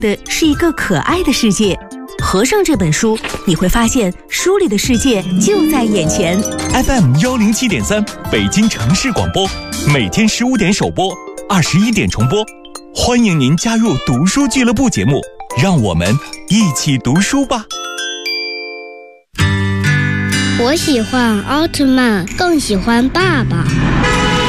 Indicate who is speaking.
Speaker 1: 的是一个可爱的世界。合上这本书，你会发现书里的世界就在眼前。
Speaker 2: FM107.3，北京城市广播，每天15点首播，21点重播。欢迎您加入读书俱乐部节目，让我们一起读书吧。
Speaker 3: 我喜欢奥特曼，更喜欢爸爸。